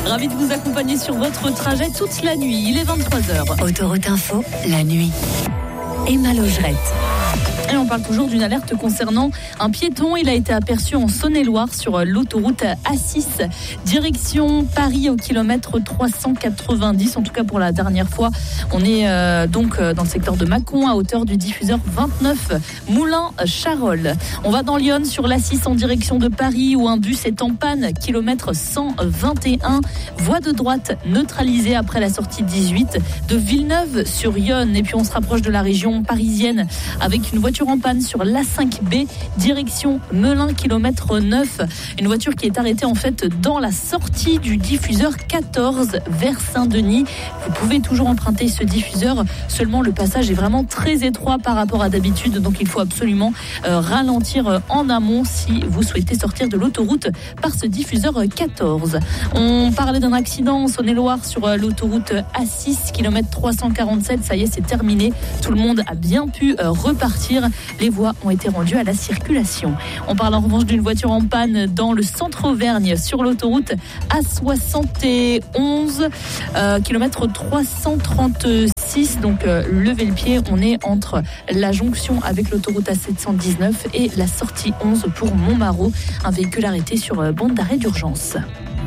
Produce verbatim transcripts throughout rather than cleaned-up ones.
Ravi de vous accompagner sur votre trajet toute la nuit. Il est vingt-trois heures. Autoroute Info, la nuit. Emma Logerette. Et on parle toujours d'une alerte concernant un piéton. Il a été aperçu en Saône-et-Loire sur l'autoroute A six, direction Paris au kilomètre trois cent quatre-vingt-dix. En tout cas pour la dernière fois, on est euh, donc dans le secteur de Mâcon à hauteur du diffuseur vingt-neuf Moulins-Charolles. On va dans Lyon sur l'A six en direction de Paris où un bus est en panne, kilomètre cent vingt et un. Voie de droite neutralisée après la sortie dix-huit de Villeneuve-sur-Yonne. Et puis on se rapproche de la région parisienne avec une voiture en panne sur l'A cinq B, direction Melun, kilomètre neuf. Une voiture qui est arrêtée en fait dans la sortie du diffuseur quatorze vers Saint-Denis. Vous pouvez toujours emprunter ce diffuseur, seulement le passage est vraiment très étroit par rapport à d'habitude, donc il faut absolument euh, ralentir en amont si vous souhaitez sortir de l'autoroute par ce diffuseur quatorze. On parlait d'un accident en Saône-et-Loire sur l'autoroute A six, kilomètre trois cent quarante-sept. Ça y est, c'est terminé. Tout le monde a bien pu euh, repartir. Les voies ont été rendues à la circulation. On parle en revanche d'une voiture en panne dans le centre Auvergne sur l'autoroute A soixante et onze, euh, kilomètre trois cent trente-six. Donc euh, levez le pied, on est entre la jonction avec l'autoroute A sept cent dix-neuf et la sortie onze pour Montmarault. Un véhicule arrêté sur euh, bande d'arrêt d'urgence.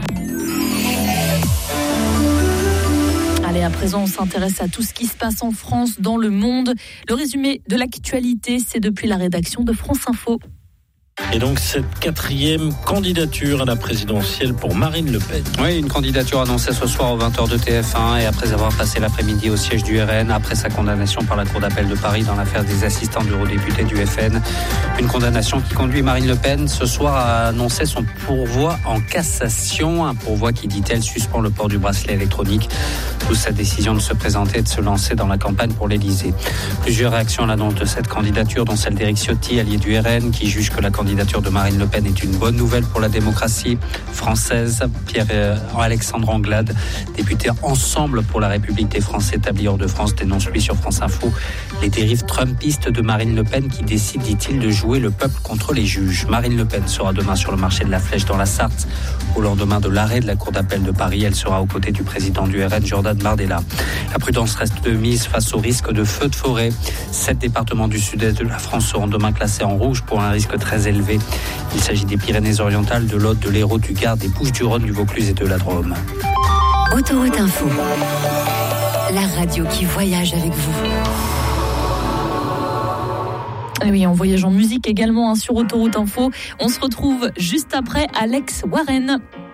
Allez, à présent, on s'intéresse à tout ce qui se passe en France, dans le monde. Le résumé de l'actualité, c'est depuis la rédaction de France Info. Et donc cette quatrième candidature à la présidentielle pour Marine Le Pen. Oui, une candidature annoncée ce soir aux vingt heures de T F un et après avoir passé l'après-midi au siège du R N, après sa condamnation par la Cour d'appel de Paris dans l'affaire des assistants d'eurodéputés du F N. Une condamnation qui conduit Marine Le Pen ce soir à annoncer son pourvoi en cassation. Un pourvoi qui, dit-elle, suspend le port du bracelet électronique. D'où sa décision de se présenter et de se lancer dans la campagne pour l'Élysée. Plusieurs réactions à l'annonce de cette candidature, dont celle d'Éric Ciotti, allié du R N, qui juge que la candidature La candidature de Marine Le Pen est une bonne nouvelle pour la démocratie française. Pierre-Alexandre Anglade, député Ensemble pour la République des Français établis hors de France, dénonce lui sur France Info les dérives trumpistes de Marine Le Pen qui décide, dit-il, de jouer le peuple contre les juges. Marine Le Pen sera demain sur le marché de la Flèche dans la Sarthe. Au lendemain de l'arrêt de la Cour d'appel de Paris, elle sera aux côtés du président du R N, Jordan Bardella. La prudence reste de mise face au risque de feux de forêt. Sept départements du sud-est de la France seront demain classés en rouge pour un risque très élevé. Il s'agit des Pyrénées-Orientales, de l'Aude, de l'Hérault, du Gard, des Bouches-du-Rhône, du Vaucluse et de la Drôme. Autoroute Info, la radio qui voyage avec vous. Oui, on voyage en musique également hein, sur Autoroute Info. On se retrouve juste après Alex Warren.